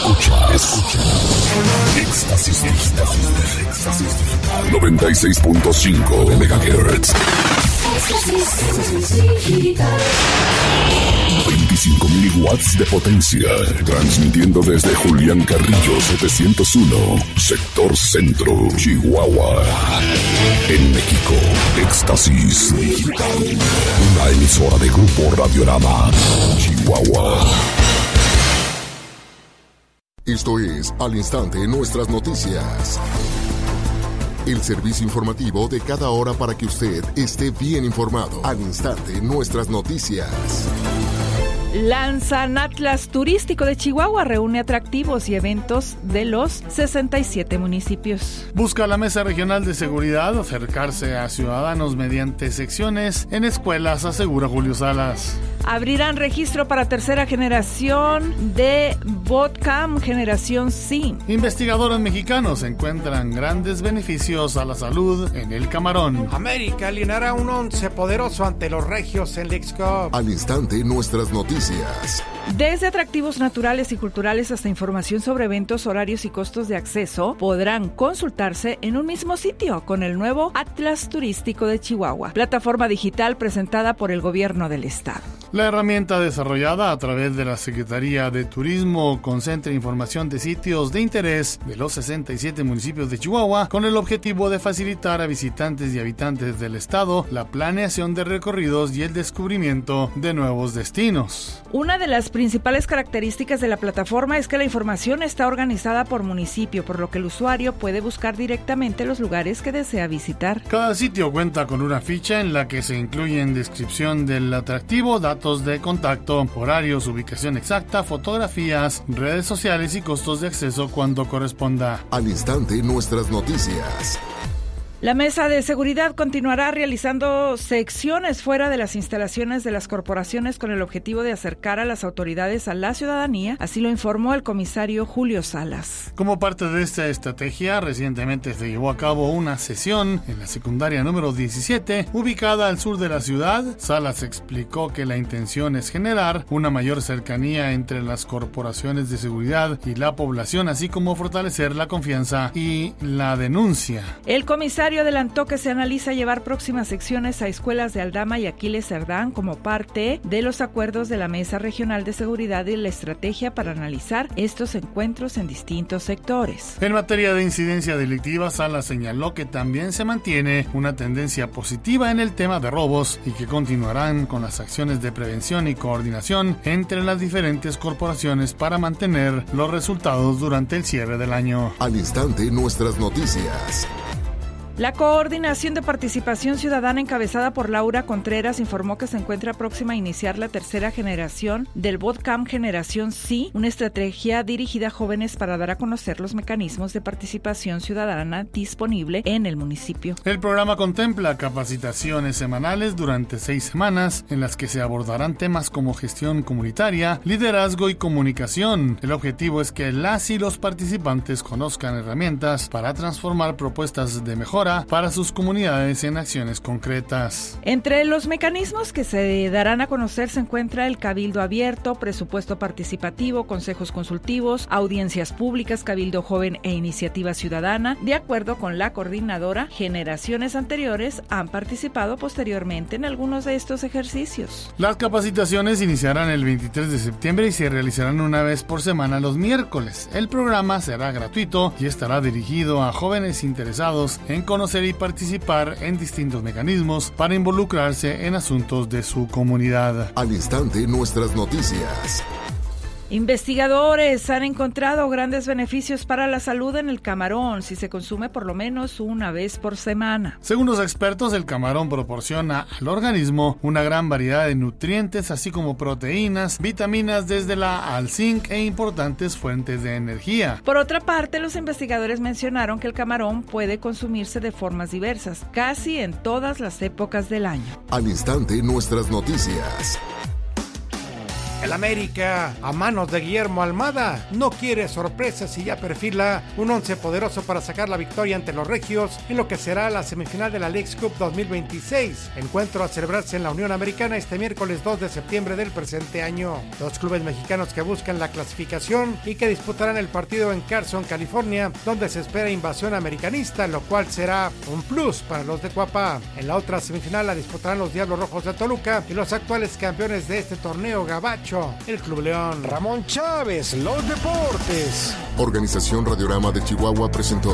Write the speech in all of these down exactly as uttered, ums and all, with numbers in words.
Escucha, escucha. Éxtasis Digital. Éxtasis Digital. noventa y seis punto cinco megahertz. veinticinco mil watts de potencia. Transmitiendo desde Julián Carrillo setecientos uno, sector centro, Chihuahua. En México, Éxtasis Digital. Una emisora de Grupo Radiorama, Chihuahua. Esto es Al Instante Nuestras Noticias. El servicio informativo de cada hora para que usted esté bien informado. Al Instante Nuestras Noticias. Lanzan Atlas Turístico de Chihuahua, reúne atractivos y eventos de los sesenta y siete municipios. Busca la Mesa Regional de Seguridad acercarse a ciudadanos mediante secciones en escuelas, asegura Julio Salas. Abrirán registro para tercera generación de Vodcam Generación C. Investigadores mexicanos encuentran grandes beneficios a la salud en el camarón. América alineará un once poderoso ante los regios en Leagues Cup. Al Instante Nuestras Noticias. Desde atractivos naturales y culturales hasta información sobre eventos, horarios y costos de acceso podrán consultarse en un mismo sitio con el nuevo Atlas Turístico de Chihuahua, plataforma digital presentada por el gobierno del estado. La herramienta desarrollada a través de la Secretaría de Turismo concentra información de sitios de interés de los sesenta y siete municipios de Chihuahua con el objetivo de facilitar a visitantes y habitantes del estado la planeación de recorridos y el descubrimiento de nuevos destinos. Una de las principales características de la plataforma es que la información está organizada por municipio, por lo que el usuario puede buscar directamente los lugares que desea visitar. Cada sitio cuenta con una ficha en la que se incluyen descripción del atractivo, datos de contacto, horarios, ubicación exacta, fotografías, redes sociales y costos de acceso cuando corresponda. Al Instante Nuestras Noticias. La Mesa de Seguridad continuará realizando secciones fuera de las instalaciones de las corporaciones con el objetivo de acercar a las autoridades a la ciudadanía, así lo informó el comisario Julio Salas. Como parte de esta estrategia, recientemente se llevó a cabo una sesión en la secundaria número diecisiete, ubicada al sur de la ciudad. Salas explicó que la intención es generar una mayor cercanía entre las corporaciones de seguridad y la población, así como fortalecer la confianza y la denuncia. El comisario adelantó que se analiza llevar próximas secciones a escuelas de Aldama y Aquiles Cerdán como parte de los acuerdos de la Mesa Regional de Seguridad y la estrategia para analizar estos encuentros en distintos sectores. En materia de incidencia delictiva, Salas señaló que también se mantiene una tendencia positiva en el tema de robos y que continuarán con las acciones de prevención y coordinación entre las diferentes corporaciones para mantener los resultados durante el cierre del año. Al Instante Nuestras Noticias. La Coordinación de Participación Ciudadana encabezada por Laura Contreras informó que se encuentra próxima a iniciar la tercera generación del Vodcam Generación C, una estrategia dirigida a jóvenes para dar a conocer los mecanismos de participación ciudadana disponible en el municipio. El programa contempla capacitaciones semanales durante seis semanas en las que se abordarán temas como gestión comunitaria, liderazgo y comunicación. El objetivo es que las y los participantes conozcan herramientas para transformar propuestas de mejora para sus comunidades en acciones concretas. Entre los mecanismos que se darán a conocer se encuentra el cabildo abierto, presupuesto participativo, consejos consultivos, audiencias públicas, cabildo joven e iniciativa ciudadana. De acuerdo con la coordinadora, generaciones anteriores han participado posteriormente en algunos de estos ejercicios. Las capacitaciones iniciarán el veintitrés de septiembre y se realizarán una vez por semana los miércoles. El programa será gratuito y estará dirigido a jóvenes interesados en conocer y participar en distintos mecanismos para involucrarse en asuntos de su comunidad. Al Instante Nuestras Noticias. Investigadores han encontrado grandes beneficios para la salud en el camarón si se consume por lo menos una vez por semana. Según los expertos, el camarón proporciona al organismo una gran variedad de nutrientes, así como proteínas, vitaminas desde la A al zinc e importantes fuentes de energía. Por otra parte, los investigadores mencionaron que el camarón puede consumirse de formas diversas, casi en todas las épocas del año. Al Instante Nuestras Noticias. El América, a manos de Guillermo Almada, no quiere sorpresas y ya perfila un once poderoso para sacar la victoria ante los regios en lo que será la semifinal de la Leagues Cup dos mil veintiséis, encuentro a celebrarse en la Unión Americana este miércoles dos de septiembre del presente año. Dos clubes mexicanos que buscan la clasificación y que disputarán el partido en Carson, California, donde se espera invasión americanista, lo cual será un plus para los de Cuapa. En la otra semifinal la disputarán los Diablos Rojos de Toluca y los actuales campeones de este torneo gabacho, el Club León. Ramón Chávez, los deportes. Organización Radiorama de Chihuahua presentó.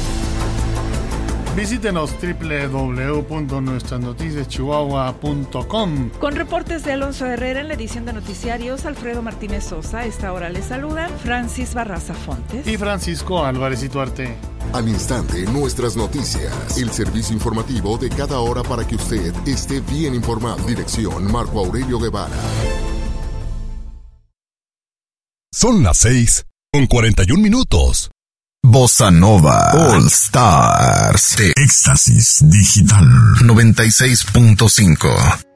Visítenos doble u doble u doble u punto nuestras noticias chihuahua punto com. Con reportes de Alonso Herrera en la edición de noticiarios, Alfredo Martínez Sosa. A esta hora les saludan Francis Barraza Fontes y Francisco Álvarez Ituarte. Al instante, nuestras noticias. El servicio informativo de cada hora para que usted esté bien informado. Dirección Marco Aurelio Guevara. Son las seis con cuarenta y un minutos. Bossa Nova All Stars de Éxtasis Digital noventa y seis punto cinco.